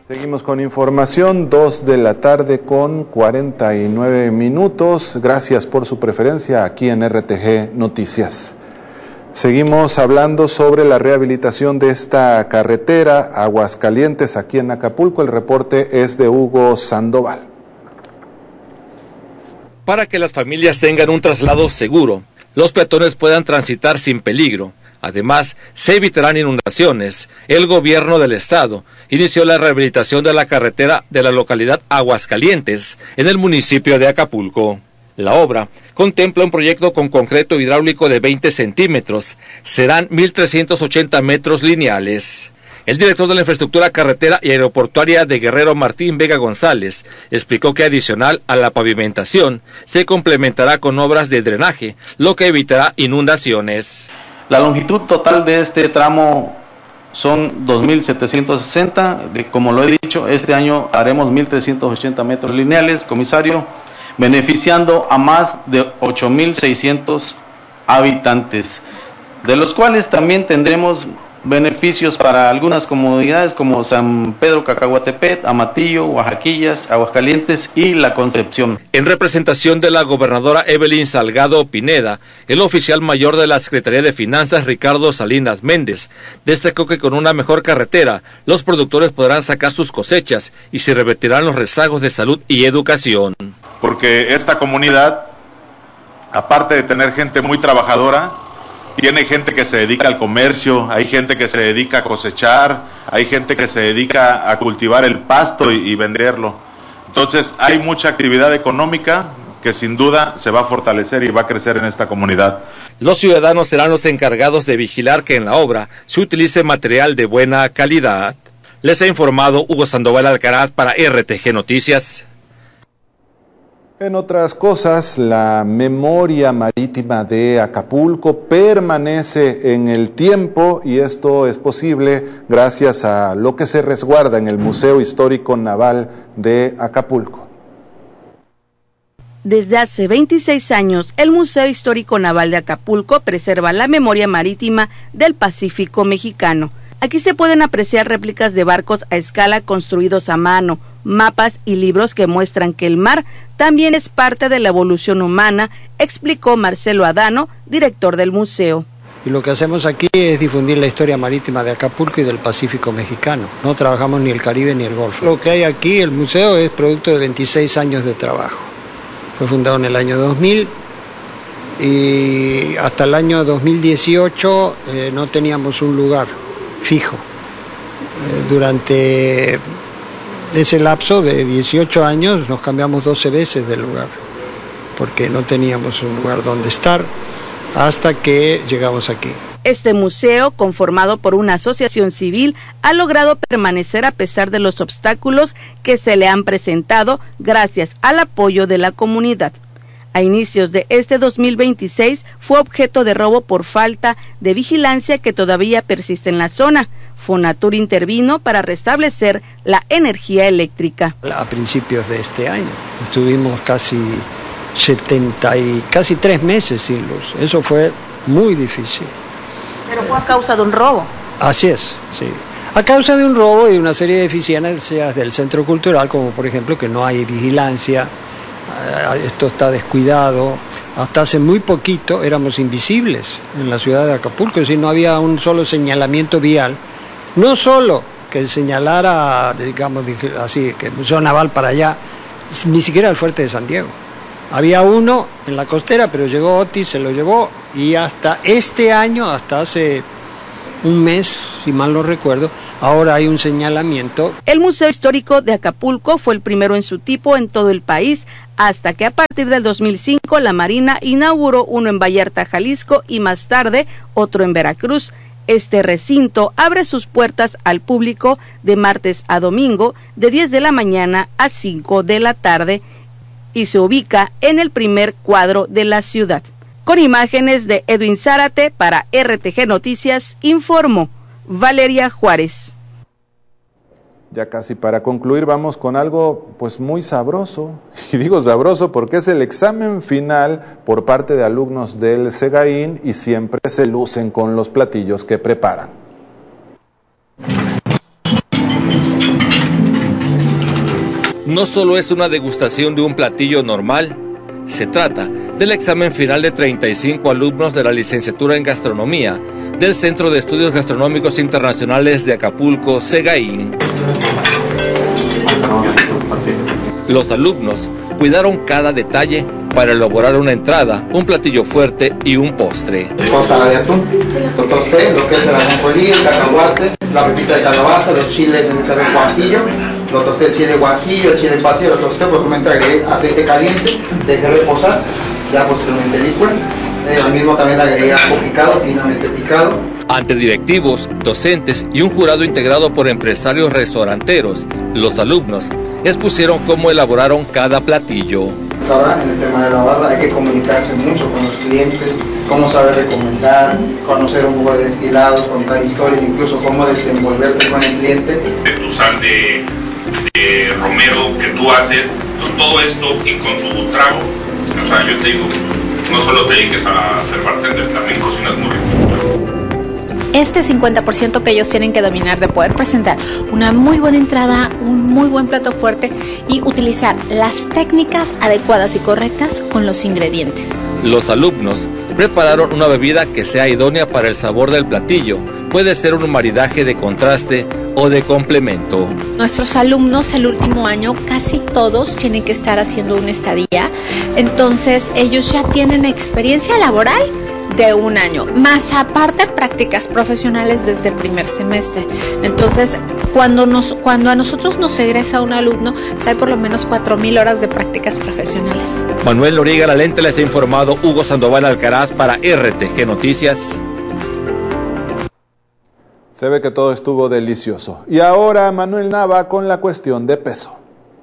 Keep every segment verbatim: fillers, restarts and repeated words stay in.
Seguimos con información, dos de la tarde con cuarenta y nueve minutos. Gracias por su preferencia aquí en R T G Noticias. Seguimos hablando sobre la rehabilitación de esta carretera Aguascalientes aquí en Acapulco. El reporte es de Hugo Sandoval. Para que las familias tengan un traslado seguro, los peatones puedan transitar sin peligro. Además, se evitarán inundaciones. El gobierno del estado inició la rehabilitación de la carretera de la localidad Aguascalientes, en el municipio de Acapulco. La obra contempla un proyecto con concreto hidráulico de veinte centímetros. Serán mil trescientos ochenta metros lineales. El director de la infraestructura carretera y aeroportuaria de Guerrero, Martín Vega González, explicó que adicional a la pavimentación, se complementará con obras de drenaje, lo que evitará inundaciones. La longitud total de este tramo son dos mil setecientos sesenta, como lo he dicho, este año haremos mil trescientos ochenta metros lineales, comisario, beneficiando a más de ocho mil seiscientos habitantes, de los cuales también tendremos beneficios para algunas comunidades como San Pedro Cacahuatepec, Amatillo, Oaxaquillas, Aguascalientes y La Concepción. En representación de la gobernadora Evelyn Salgado Pineda, el oficial mayor de la Secretaría de Finanzas, Ricardo Salinas Méndez, destacó que con una mejor carretera, los productores podrán sacar sus cosechas y se revertirán los rezagos de salud y educación. Porque esta comunidad, aparte de tener gente muy trabajadora, tiene gente que se dedica al comercio, hay gente que se dedica a cosechar, hay gente que se dedica a cultivar el pasto y, y venderlo. Entonces hay mucha actividad económica que sin duda se va a fortalecer y va a crecer en esta comunidad. Los ciudadanos serán los encargados de vigilar que en la obra se utilice material de buena calidad. Les ha informado Hugo Sandoval Alcaraz para R T G Noticias. En otras cosas, la memoria marítima de Acapulco permanece en el tiempo y esto es posible gracias a lo que se resguarda en el Museo Histórico Naval de Acapulco. Desde hace veintiséis años, el Museo Histórico Naval de Acapulco preserva la memoria marítima del Pacífico mexicano. Aquí se pueden apreciar réplicas de barcos a escala construidos a mano, mapas y libros que muestran que el mar también es parte de la evolución humana, explicó Marcelo Adano, director del museo. Y lo que hacemos aquí es difundir la historia marítima de Acapulco y del Pacífico mexicano. No trabajamos ni el Caribe ni el Golfo. Lo que hay aquí, el museo, es producto de veintiséis años de trabajo. Fue fundado en el año dos mil y hasta el año dos mil dieciocho eh, no teníamos un lugar fijo. Eh, durante ese lapso de dieciocho años nos cambiamos doce veces de lugar, porque no teníamos un lugar donde estar hasta que llegamos aquí. Este museo, conformado por una asociación civil, ha logrado permanecer a pesar de los obstáculos que se le han presentado gracias al apoyo de la comunidad. A inicios de este dos mil veintiséis fue objeto de robo por falta de vigilancia que todavía persiste en la zona. Fonatur intervino para restablecer la energía eléctrica. A principios de este año estuvimos casi setenta y casi tres meses sin luz. Eso fue muy difícil. Pero fue a causa de un robo. Así es, sí. A causa de un robo y una serie de deficiencias del centro cultural, como por ejemplo que no hay vigilancia. Esto está descuidado. Hasta hace muy poquito éramos invisibles en la ciudad de Acapulco, es decir, no había un solo señalamiento vial. No solo que señalara, digamos, así, que el Museo Naval para allá, ni siquiera el Fuerte de San Diego. Había uno en la costera, pero llegó Otis, se lo llevó, y hasta este año, hasta hace un mes, si mal no recuerdo, ahora hay un señalamiento. El Museo Histórico de Acapulco fue el primero en su tipo en todo el país, hasta que a partir del dos mil cinco la Marina inauguró uno en Vallarta, Jalisco, y más tarde otro en Veracruz. Este recinto abre sus puertas al público de martes a domingo, de diez de la mañana a cinco de la tarde, y se ubica en el primer cuadro de la ciudad. Con imágenes de Edwin Zárate para R T G Noticias, informó Valeria Juárez. Ya casi para concluir vamos con algo pues muy sabroso, y digo sabroso porque es el examen final por parte de alumnos del Segaín y siempre se lucen con los platillos que preparan. no solo es una degustación de un platillo normal, se trata del examen final de treinta y cinco alumnos de la licenciatura en gastronomía del Centro de Estudios Gastronómicos Internacionales de Acapulco, CEGAIN. Los alumnos cuidaron cada detalle para elaborar una entrada, un platillo fuerte y un postre. Tostada de atún, lo tosté, lo que es el ajonjolí, el cacahuate, la pepita de calabaza, los chiles del guajillo, lo tosté el chile guajillo, el chile pasilla, lo tosté, por me agregué aceite caliente, dejé reposar, ya posteriormente licué. Eh, al mismo también le agregué ajo picado, finamente picado. Ante directivos, docentes y un jurado integrado por empresarios restauranteros, los alumnos expusieron cómo elaboraron cada platillo. Ahora en el tema de la barra hay que comunicarse mucho con los clientes, cómo saber recomendar, conocer un poco de destilados, contar historias, incluso cómo desenvolverte con el cliente. De tu sal de, de romero que tú haces, todo esto y con tu trago, o sea, yo te digo, no solo te dediques a ser bartender, también cocinas muy rico. Este cincuenta por ciento que ellos tienen que dominar de poder presentar una muy buena entrada, un muy buen plato fuerte y utilizar las técnicas adecuadas y correctas con los ingredientes. Los alumnos prepararon una bebida que sea idónea para el sabor del platillo. Puede ser un maridaje de contraste o de complemento. Nuestros alumnos el último año casi todos tienen que estar haciendo una estadía, entonces ellos ya tienen experiencia laboral de un año, más aparte prácticas profesionales desde el primer semestre. Entonces, cuando nos cuando a nosotros nos egresa un alumno, trae por lo menos cuatro mil horas de prácticas profesionales. Manuel Noriega Lalente les ha informado. Hugo Sandoval Alcaraz para R T G Noticias. Se ve que todo estuvo delicioso. Y ahora Manuel Nava con la cuestión de peso.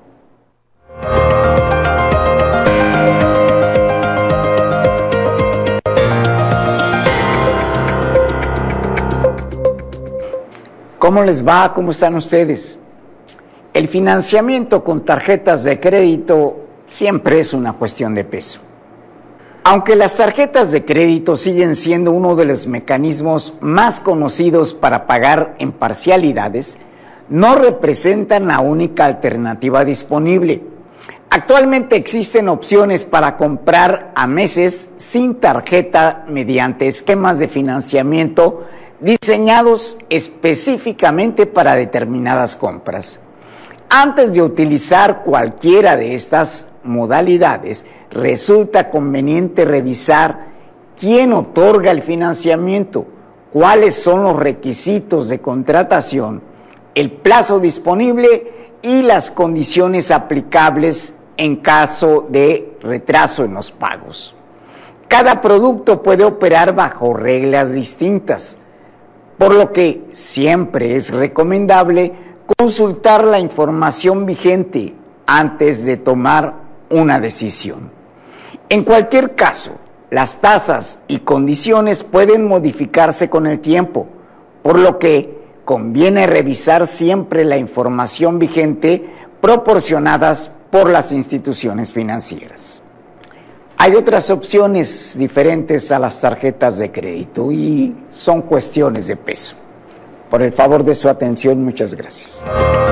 ¿Cómo les va? ¿Cómo están ustedes? El financiamiento con tarjetas de crédito siempre es una cuestión de peso. Aunque las tarjetas de crédito siguen siendo uno de los mecanismos más conocidos para pagar en parcialidades, no representan la única alternativa disponible. Actualmente existen opciones para comprar a meses sin tarjeta mediante esquemas de financiamiento diseñados específicamente para determinadas compras. Antes de utilizar cualquiera de estas modalidades, resulta conveniente revisar quién otorga el financiamiento, cuáles son los requisitos de contratación, el plazo disponible y las condiciones aplicables en caso de retraso en los pagos. Cada producto puede operar bajo reglas distintas, por lo que siempre es recomendable consultar la información vigente antes de tomar una decisión. En cualquier caso, las tasas y condiciones pueden modificarse con el tiempo, por lo que conviene revisar siempre la información vigente proporcionadas por las instituciones financieras. Hay otras opciones diferentes a las tarjetas de crédito y son cuestiones de peso. Por el favor de su atención, muchas gracias.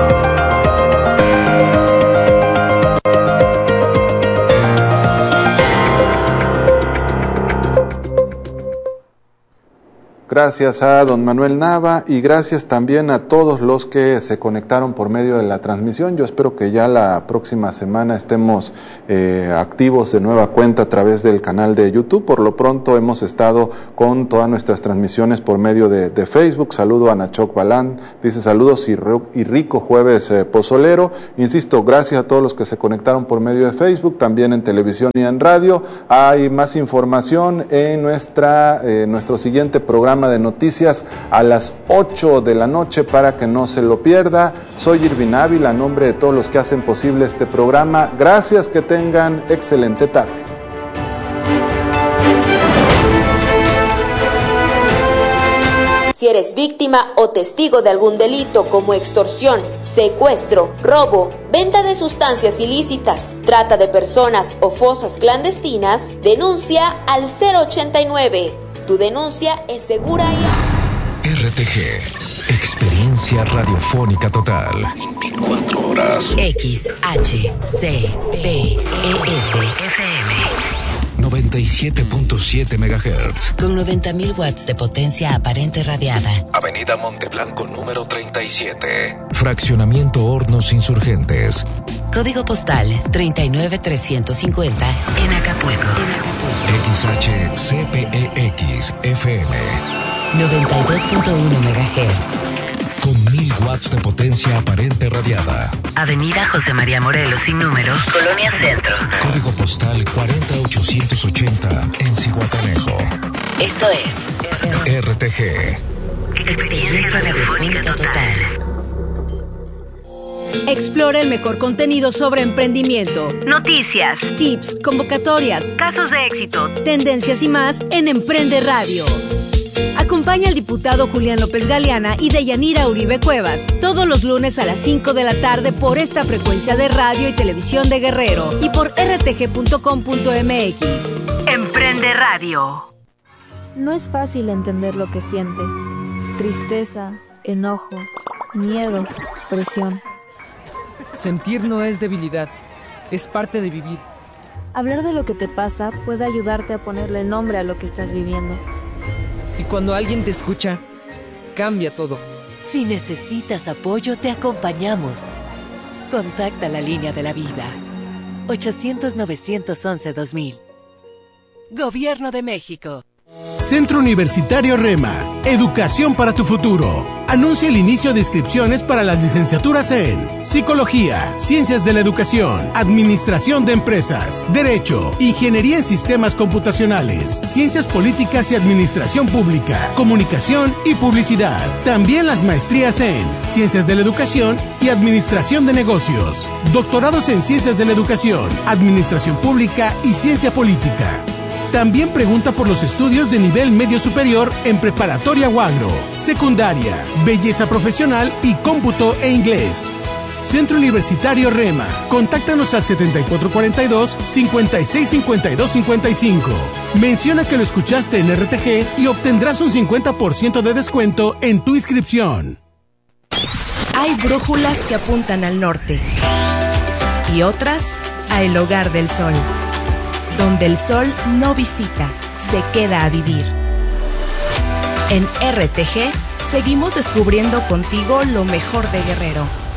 Gracias a don Manuel Nava y gracias también a todos los que se conectaron por medio de la transmisión. Yo espero que ya la próxima semana estemos eh, activos de nueva cuenta a través del canal de YouTube. Por lo pronto hemos estado con todas nuestras transmisiones por medio de, de Facebook. Saludo a Nachoc Balán, dice saludos y, y rico jueves eh, pozolero. Insisto, gracias a todos los que se conectaron por medio de Facebook, también en televisión y en radio. Hay más información en nuestra eh, nuestro siguiente programa de noticias a las ocho de la noche para que no se lo pierda. Soy Irvin Ávila, a nombre de todos los que hacen posible este programa. Gracias, que tengan excelente tarde. Si eres víctima o testigo de algún delito como extorsión, secuestro, robo, venta de sustancias ilícitas, trata de personas o fosas clandestinas, denuncia al cero ochenta y nueve. Tu denuncia es segura y... R T G Experiencia radiofónica total. veinticuatro horas. X H C P E S F M. noventa y siete punto siete megahertz. Con noventa mil watts de potencia aparente radiada. Avenida Monteblanco número treinta y siete. Fraccionamiento Hornos Insurgentes. Código postal treinta y nueve trescientos cincuenta en Acapulco. X H C P E X F M. noventa y dos punto uno megahertz. Con mil watts de potencia aparente radiada. Avenida José María Morelos sin número, Colonia Centro. Código postal cuarenta ochocientos ochenta en Zihuatanejo. Esto es R T G. Experiencia radiofónica total. Explora el mejor contenido sobre emprendimiento, noticias, tips, convocatorias, casos de éxito, tendencias y más en Emprende Radio. Acompaña al diputado Julián López Galeana y Deyanira Uribe Cuevas todos los lunes a las cinco de la tarde por esta frecuencia de radio y televisión de Guerrero y por r t g punto com punto m x. Emprende Radio. No es fácil entender lo que sientes. Tristeza, enojo, miedo, presión. Sentir no es debilidad, es parte de vivir. Hablar de lo que te pasa puede ayudarte a ponerle nombre a lo que estás viviendo. Y cuando alguien te escucha, cambia todo. Si necesitas apoyo, te acompañamos. Contacta la línea de la vida. ochocientos, novecientos once, dos mil. Gobierno de México. Centro Universitario Rema. Educación para tu futuro. Anuncia el inicio de inscripciones para las licenciaturas en Psicología, Ciencias de la Educación, Administración de Empresas, Derecho, Ingeniería en Sistemas Computacionales, Ciencias Políticas y Administración Pública, Comunicación y Publicidad. También las maestrías en Ciencias de la Educación y Administración de Negocios. Doctorados en Ciencias de la Educación, Administración Pública y Ciencia Política. También pregunta por los estudios de nivel medio superior en preparatoria o agro, secundaria, belleza profesional y cómputo e inglés. Centro Universitario Rema. Contáctanos al setenta y cuatro cuarenta y dos, cincuenta y seis cincuenta y dos cincuenta y cinco. Menciona que lo escuchaste en R T G y obtendrás un cincuenta por ciento de descuento en tu inscripción. Hay brújulas que apuntan al norte y otras a el hogar del sol. Donde el sol no visita, se queda a vivir. En R T G seguimos descubriendo contigo lo mejor de Guerrero.